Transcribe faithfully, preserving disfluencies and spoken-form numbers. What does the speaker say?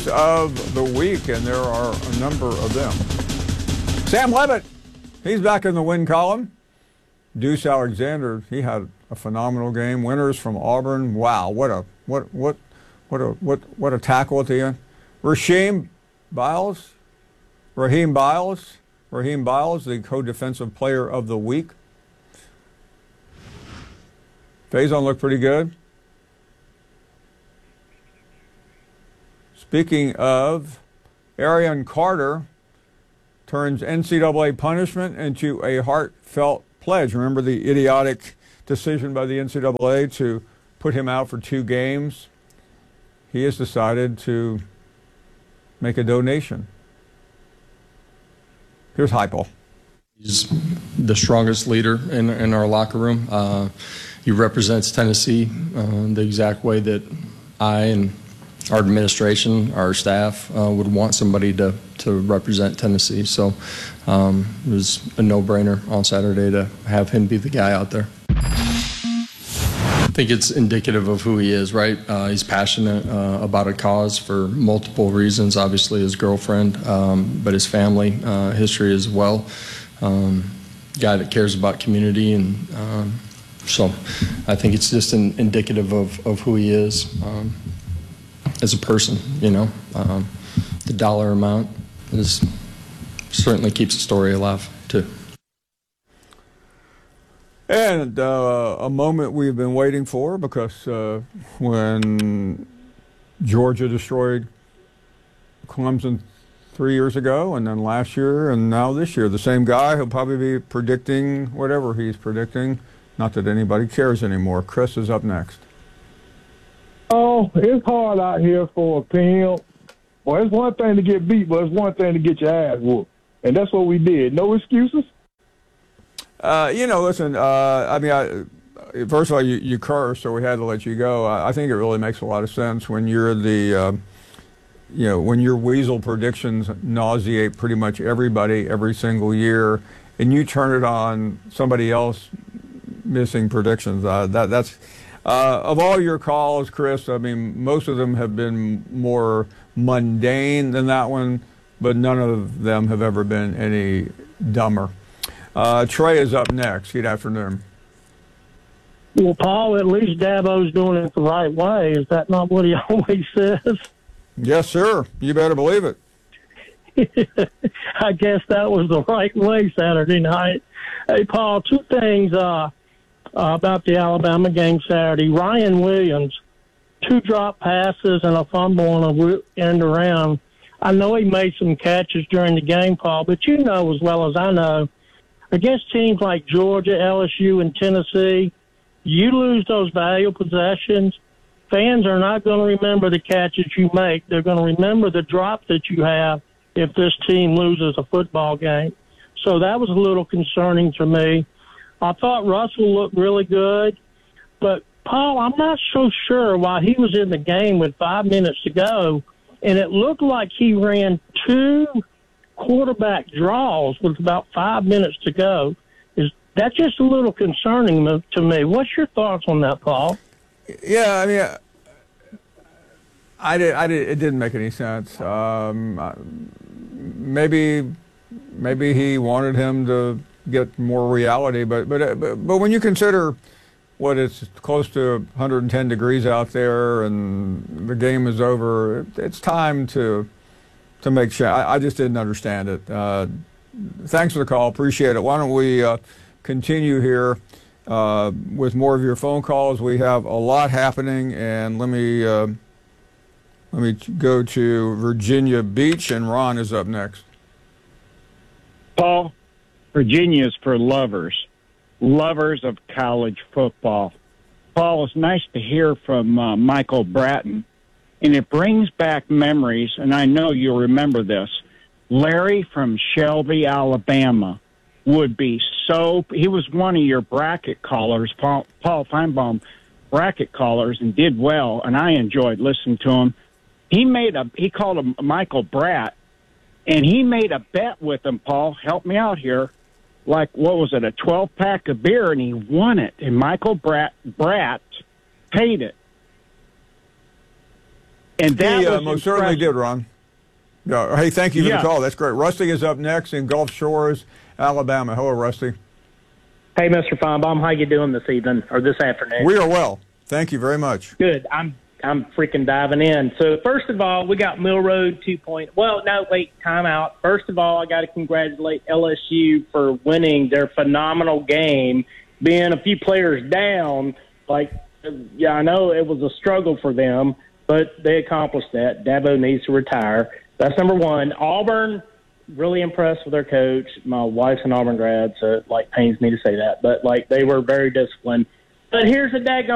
Of the week, and there are a number of them. Sam Levitt, he's back in the win column. Deuce Alexander, he had a phenomenal game. Winners from Auburn. Wow, what a what what what a what what a tackle at the end. Rasheem Biles, Raheem Biles, Raheem Biles, the co-defensive player of the week. Faison looked pretty good. Speaking of, Arian Carter turns N C double A punishment into a heartfelt pledge. Remember the idiotic decision by the N C double A to put him out for two games? He has decided to make a donation. Here's Heupel. He's the strongest leader in, in our locker room. Uh, he represents Tennessee uh, the exact way that I and our administration, our staff uh, would want somebody to, to represent Tennessee. So um, it was a no-brainer on Saturday to have him be the guy out there. I think it's indicative of who he is, right? Uh, he's passionate uh, about a cause for multiple reasons. Obviously his girlfriend, um, but his family uh, history as well. Um, guy that cares about community, and um, so I think it's just an indicative of, of who he is. Um, as a person, you know. Um, the dollar amount is certainly keeps the story alive, too. And uh, a moment we've been waiting for, because uh, when Georgia destroyed Clemson three years ago, and then last year, and now this year, the same guy who'll probably be predicting whatever he's predicting. Not that anybody cares anymore. Chris is up next. Oh, it's hard out here for a pimp. Well, it's one thing to get beat, but it's one thing to get your ass whooped. And that's what we did. No excuses? Uh, you know, listen, uh, I mean, I, first of all, you, you cursed, so we had to let you go. I, I think it really makes a lot of sense when you're the, uh, you know, when your weasel predictions nauseate pretty much everybody every single year, and you turn it on somebody else missing predictions. Uh, that that's... Uh, of all your calls, Chris, I mean, most of them have been more mundane than that one, but none of them have ever been any dumber. Uh, Trey is up next. Good afternoon. Well, Paul, at least Dabo's doing it the right way. Is that not what he always says? Yes, sir. You better believe it. I guess that was the right way Saturday night. Hey, Paul, two things. Uh, Uh, about the Alabama game Saturday. Ryan Williams, two drop passes and a fumble on a end around. I know he made some catches during the game, Paul, but you know as well as I know, against teams like Georgia, L S U, and Tennessee, you lose those valuable possessions, fans are not going to remember the catches you make. They're going to remember the drop that you have if this team loses a football game. So that was a little concerning to me. I thought Russell looked really good, but, Paul, I'm not so sure why he was in the game with five minutes to go, and it looked like he ran two quarterback draws with about five minutes to go. Is that just a little concerning to me? What's your thoughts on that, Paul? Yeah, I mean, I did, I did, it didn't make any sense. Um, maybe, maybe he wanted him to get more reality, but, but but but when you consider what it's close to one hundred ten degrees out there and the game is over, it's time to to make sure. I, I just didn't understand it. Uh, thanks for the call, appreciate it. Why don't we uh, continue here uh, with more of your phone calls? We have a lot happening, and let me uh, let me go to Virginia Beach, and Ron is up next. Paul, Virginia's for lovers, lovers of college football. Paul, it's nice to hear from uh, Michael Bratton, and it brings back memories, and I know you'll remember this. Larry from Shelby, Alabama, would be so, he was one of your bracket callers, Paul, Paul Feinbaum bracket callers, and did well, and I enjoyed listening to him. He made a, he called him Michael Bratt, and he made a bet with him, Paul, help me out here, like, what was it, a twelve-pack of beer, and he won it. And Michael Bratt, Bratt paid it. And that he uh, was most certainly impressive. did, Ron. No, hey, thank you for Yeah. the call. That's great. Rusty is up next in Gulf Shores, Alabama. Hello, Rusty. Hey, Mister Feinbaum, how you doing this evening or this afternoon? We are well. Thank you very much. Good. I'm I'm freaking diving in. So first of all, we got Mill Road two point oh. Well, no, wait, time out. First of all, I got to congratulate L S U for winning their phenomenal game, being a few players down. Like, yeah, I know it was a struggle for them, but they accomplished that. Dabo needs to retire. That's number one. Auburn, really impressed with their coach. My wife's an Auburn grad, so it like pains me to say that, but like they were very disciplined. But here's a daggone